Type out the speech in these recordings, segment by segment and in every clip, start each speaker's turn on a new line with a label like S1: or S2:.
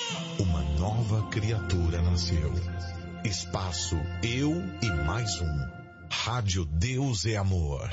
S1: Uma nova criatura nasceu. Espaço Eu e Mais Um. Rádio Deus é Amor.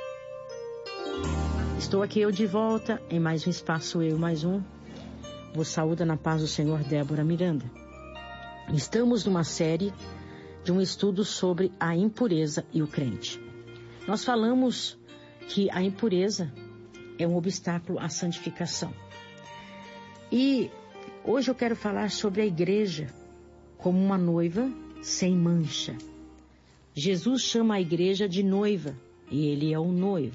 S2: Estou aqui eu de volta em mais um Espaço Eu e Mais Um. Vos saúda na paz do Senhor, Débora Miranda. Estamos numa série de um estudo sobre a impureza e o crente. Nós falamos que a impureza é um obstáculo à santificação. E hoje eu quero falar sobre a igreja como uma noiva sem mancha. Jesus chama a igreja de noiva e ele é o noivo.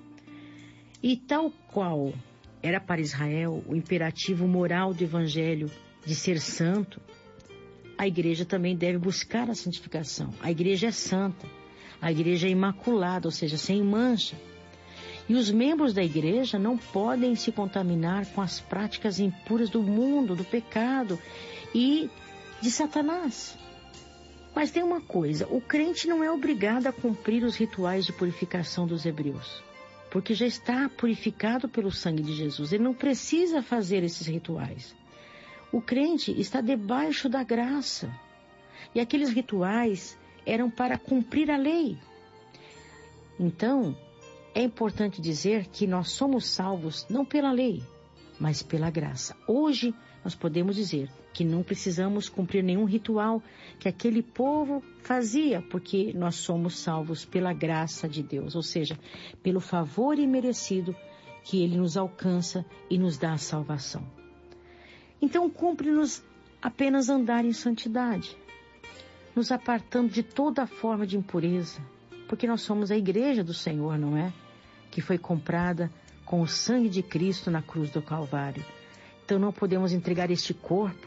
S2: E tal qual era para Israel o imperativo moral do evangelho de ser santo, a igreja também deve buscar a santificação. A igreja é santa, a igreja é imaculada, ou seja, sem mancha. E os membros da igreja não podem se contaminar com as práticas impuras do mundo, do pecado e de Satanás. Mas tem uma coisa, o crente não é obrigado a cumprir os rituais de purificação dos hebreus, porque já está purificado pelo sangue de Jesus. Ele não precisa fazer esses rituais. O crente está debaixo da graça. E aqueles rituais eram para cumprir a lei. Então, é importante dizer que nós somos salvos não pela lei, mas pela graça. Hoje, nós podemos dizer que não precisamos cumprir nenhum ritual que aquele povo fazia, porque nós somos salvos pela graça de Deus, ou seja, pelo favor imerecido que Ele nos alcança e nos dá a salvação. Então, cumpre-nos apenas andar em santidade, nos apartando de toda forma de impureza, porque nós somos a igreja do Senhor, não é? Que foi comprada com o sangue de Cristo na cruz do Calvário. Então não podemos entregar este corpo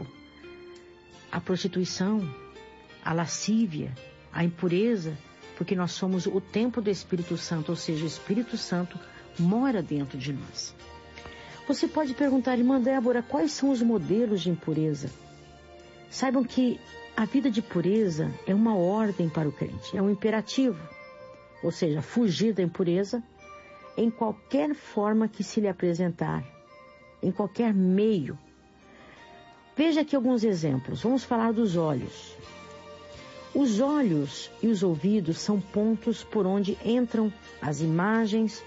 S2: à prostituição, à lascívia, à impureza, porque nós somos o templo do Espírito Santo, ou seja, o Espírito Santo mora dentro de nós. Você pode perguntar, irmã Débora, quais são os modelos de impureza? Saibam que a vida de pureza é uma ordem para o crente, é um imperativo, ou seja, fugir da impureza em qualquer forma que se lhe apresentar, em qualquer meio. Veja aqui alguns exemplos. Vamos falar dos olhos. Os olhos e os ouvidos são pontos por onde entram as imagens,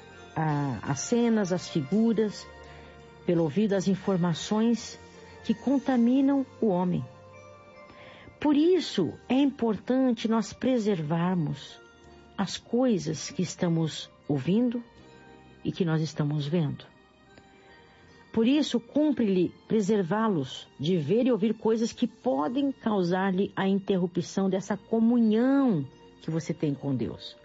S2: as cenas, as figuras, pelo ouvido as informações que contaminam o homem. Por isso é importante nós preservarmos as coisas que estamos ouvindo e que nós estamos vendo. Por isso, cumpre-lhe preservá-los de ver e ouvir coisas que podem causar-lhe a interrupção dessa comunhão que você tem com Deus.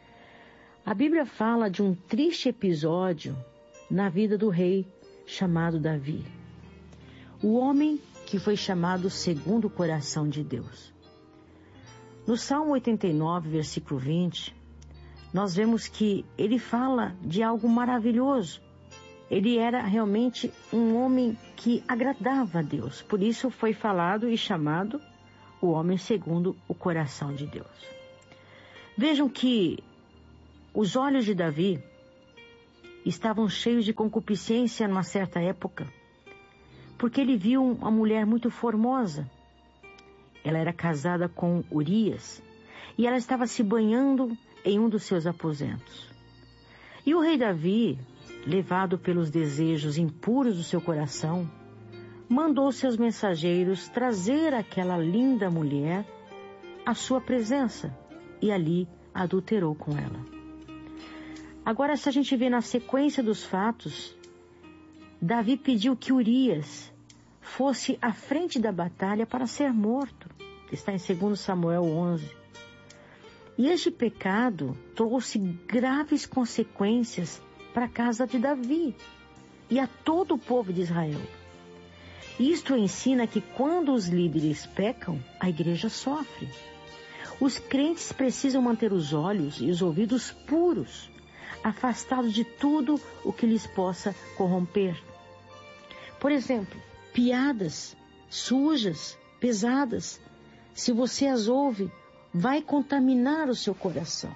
S2: A Bíblia fala de um triste episódio na vida do rei chamado Davi. O homem que foi chamado segundo o coração de Deus. No Salmo 89, versículo 20, nós vemos que ele fala de algo maravilhoso. Ele era realmente um homem que agradava a Deus. Por isso foi falado e chamado o homem segundo o coração de Deus. Vejam que os olhos de Davi estavam cheios de concupiscência numa certa época, porque ele viu uma mulher muito formosa. Ela era casada com Urias e ela estava se banhando em um dos seus aposentos. E o rei Davi, levado pelos desejos impuros do seu coração, mandou seus mensageiros trazer aquela linda mulher à sua presença e ali adulterou com ela. Agora, se a gente vê na sequência dos fatos, Davi pediu que Urias fosse à frente da batalha para ser morto, que está em 2 Samuel 11. E este pecado trouxe graves consequências para a casa de Davi e a todo o povo de Israel. Isto ensina que quando os líderes pecam, a igreja sofre. Os crentes precisam manter os olhos e os ouvidos puros, afastados de tudo o que lhes possa corromper. Por exemplo, piadas sujas, pesadas, se você as ouve, vai contaminar o seu coração.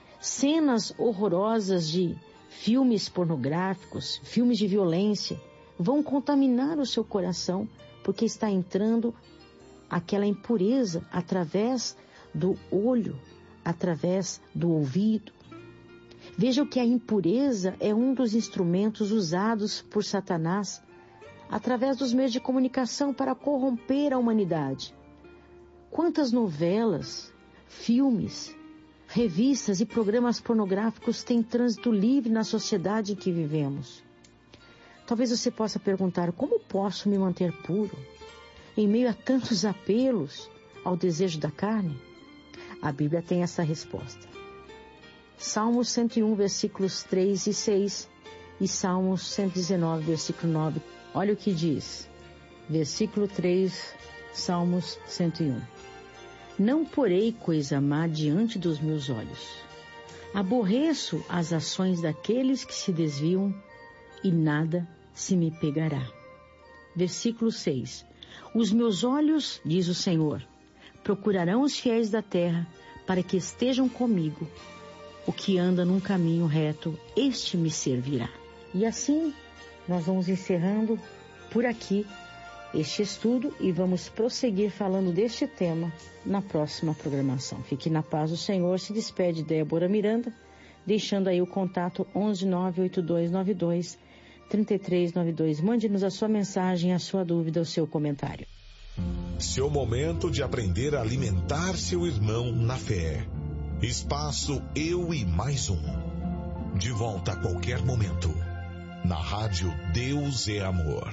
S2: Cenas horrorosas de filmes pornográficos, filmes de violência, vão contaminar o seu coração, porque está entrando aquela impureza através do olho, através do ouvido. Vejam que a impureza é um dos instrumentos usados por Satanás através dos meios de comunicação para corromper a humanidade. Quantas novelas, filmes, revistas e programas pornográficos têm trânsito livre na sociedade em que vivemos? Talvez você possa perguntar: como posso me manter puro em meio a tantos apelos ao desejo da carne? A Bíblia tem essa resposta. Salmos 101, versículos 3 e 6 e Salmos 119, versículo 9. Olha o que diz. Versículo 3, Salmos 101. Não porei coisa má diante dos meus olhos. Aborreço as ações daqueles que se desviam e nada se me pegará. Versículo 6. Os meus olhos, diz o Senhor, procurarão os fiéis da terra para que estejam comigo. O que anda num caminho reto, este me servirá. E assim, nós vamos encerrando por aqui este estudo e vamos prosseguir falando deste tema na próxima programação. Fique na paz do Senhor. Se despede Débora Miranda, deixando aí o contato 11982923392. Mande-nos a sua mensagem, a sua dúvida, o seu comentário.
S1: Seu momento de aprender a alimentar seu irmão na fé. Espaço Eu e Mais Um. De volta a qualquer momento. Na rádio Deus é Amor.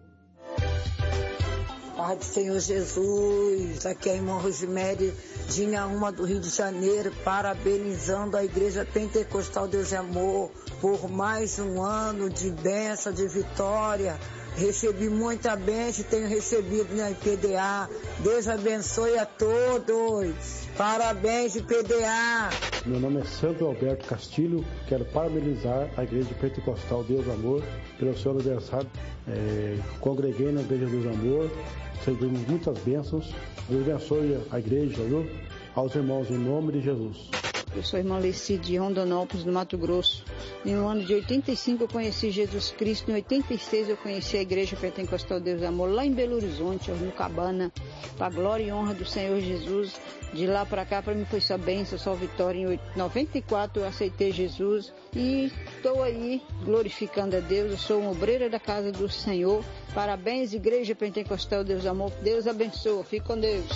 S3: Pai do Senhor Jesus, aqui é a irmã Rosemary de Inhaúma do Rio de Janeiro, parabenizando a Igreja Pentecostal Deus é Amor por mais um ano de bênção, de vitória. Recebi muita bênção e tenho recebido na IPDA. Deus abençoe a todos. Parabéns, IPDA.
S4: Meu nome é Santo Alberto Castilho. Quero parabenizar a Igreja Pentecostal Deus Amor pelo seu aniversário. Congreguei na Igreja Deus Amor. Recebemos muitas bênçãos. Deus abençoe a igreja, viu? Aos irmãos, em nome de Jesus.
S5: Eu sou irmã Leci de Rondonópolis, no Mato Grosso. No ano de 85 eu conheci Jesus Cristo, em 86 eu conheci a Igreja Pentecostal Deus Amor, lá em Belo Horizonte, no Cabana, para a glória e honra do Senhor Jesus. De lá para cá, para mim foi só bênção, só vitória. Em 94 eu aceitei Jesus e estou aí glorificando a Deus. Eu sou uma obreira da casa do Senhor. Parabéns, Igreja Pentecostal Deus Amor. Deus abençoe. Fique com Deus.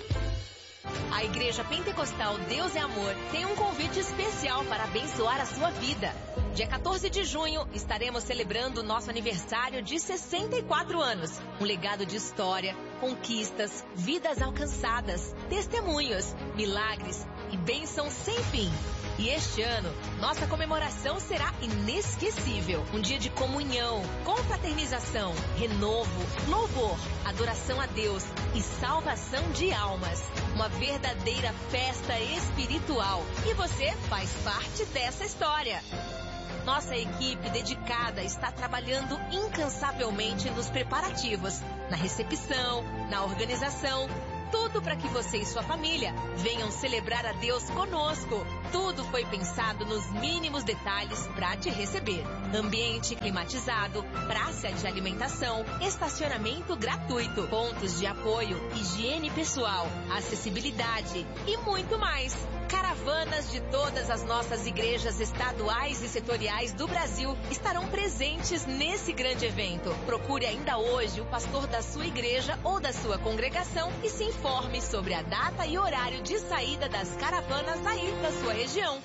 S6: A Igreja Pentecostal Deus é Amor tem um convite especial para abençoar a sua vida. Dia 14 de junho, estaremos celebrando nosso aniversário de 64 anos. Um legado de história, conquistas, vidas alcançadas, testemunhos, milagres e bênçãos sem fim. E este ano, nossa comemoração será inesquecível. Um dia de comunhão, confraternização, renovo, louvor, adoração a Deus e salvação de almas. Uma verdadeira festa espiritual. E você faz parte dessa história. Nossa equipe dedicada está trabalhando incansavelmente nos preparativos, na recepção, na organização. Tudo para que você e sua família venham celebrar a Deus conosco. Tudo foi pensado nos mínimos detalhes para te receber. Ambiente climatizado, praça de alimentação, estacionamento gratuito, pontos de apoio, higiene pessoal, acessibilidade e muito mais. Caravanas de todas as nossas igrejas estaduais e setoriais do Brasil estarão presentes nesse grande evento. Procure ainda hoje o pastor da sua igreja ou da sua congregação e se informe sobre a data e horário de saída das caravanas aí da sua região.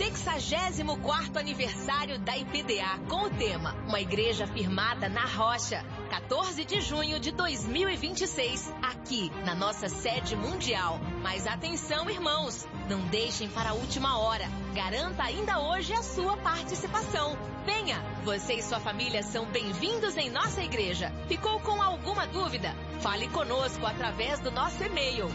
S6: 64º aniversário da IPDA com o tema Uma Igreja Firmada na Rocha. 14 de junho de 2026, aqui na nossa sede mundial. Mas atenção, irmãos, não deixem para a última hora. Garanta ainda hoje a sua participação. Venha, você e sua família são bem-vindos em nossa igreja. Ficou com alguma dúvida? Fale conosco através do nosso e-mail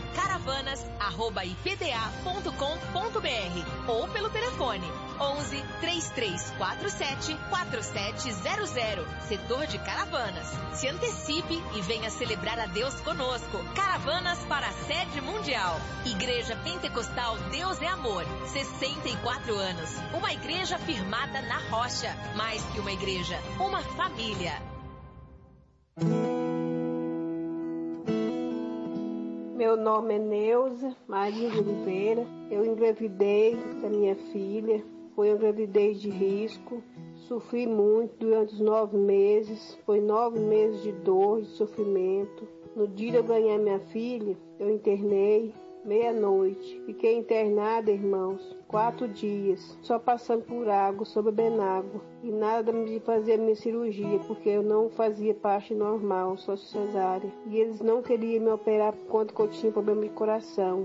S6: caravanas@ipda.com.br ou pelo telefone 11 3347 4700, setor de Caravanas. Se antecipe e venha celebrar a Deus conosco. Caravanas para a sede mundial. Igreja Pentecostal Deus é Amor, 64 anos. Uma igreja firmada na rocha. Mais que uma igreja, uma família.
S7: Meu nome é Neuza Maria de Oliveira. Eu engravidei da minha filha. Foi uma gravidez de risco. Sofri muito durante os 9 meses. Foi 9 meses de dor, de sofrimento. No dia de eu ganhar minha filha, eu internei meia-noite. Fiquei internada, irmãos, 4 dias, só passando por água, só bebendo água. E nada de fazer a minha cirurgia, porque eu não fazia parte normal, só cesárea. E eles não queriam me operar por conta que eu tinha problema de coração.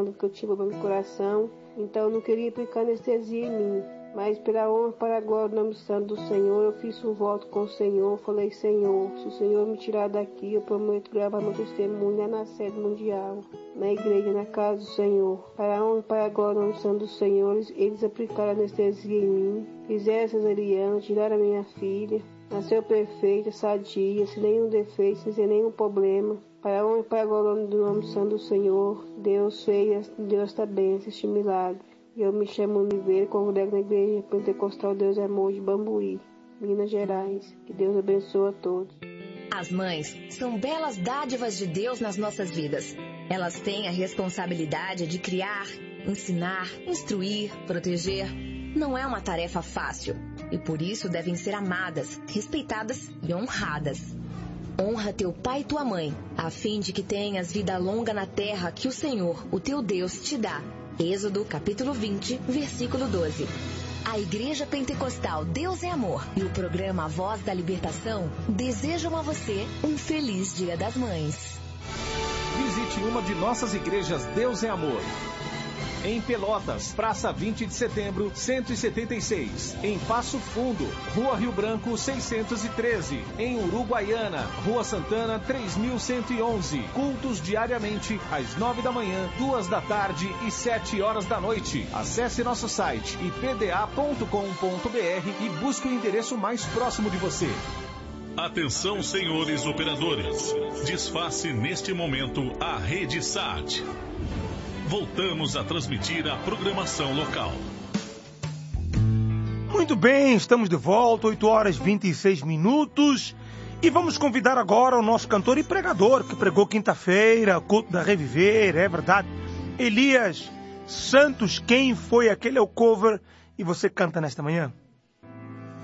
S7: Então eu não queria aplicar anestesia em mim. Mas pela honra, para a glória do nome santo do Senhor, eu fiz um voto com o Senhor. Falei, Senhor, se o Senhor me tirar daqui, eu prometo gravar meu testemunho na sede mundial, na igreja, na casa do Senhor. Para a honra, para a glória do nome santo do Senhor, eles aplicaram anestesia em mim, fizeram cesariana, tiraram a minha filha. Nasceu perfeita, sadia, sem nenhum defeito, sem nenhum problema. Para a honra e para a glória do nome santo do Senhor, Deus fez, Deus está bem, este milagre. Eu me chamo Oliveira, congrego na Igreja Pentecostal Deus é Amor de Bambuí, Minas Gerais. Que Deus abençoe a todos.
S6: As mães são belas dádivas de Deus nas nossas vidas. Elas têm a responsabilidade de criar, ensinar, instruir, proteger. Não é uma tarefa fácil e por isso devem ser amadas, respeitadas e honradas. Honra teu pai e tua mãe, a fim de que tenhas vida longa na terra que o Senhor, o teu Deus, te dá. Êxodo, capítulo 20, versículo 12. A Igreja Pentecostal Deus é Amor e o programa Voz da Libertação desejam a você um feliz Dia das Mães.
S8: Visite uma de nossas igrejas Deus é Amor. Em Pelotas, Praça 20 de Setembro, 176. Em Passo Fundo, Rua Rio Branco, 613. Em Uruguaiana, Rua Santana, 3111. Cultos diariamente, às 9 da manhã, 2 da tarde e 7 horas da noite. Acesse nosso site ipda.com.br e busque o endereço mais próximo de você.
S1: Atenção, senhores operadores. Desface neste momento a rede SAT. Voltamos a transmitir a programação local.
S9: Muito bem, estamos de volta, 8 horas e 26 minutos. E vamos convidar agora o nosso cantor e pregador, que pregou quinta-feira, culto da Reviver, é verdade. Elias Santos, quem foi aquele é o cover, e você canta nesta manhã?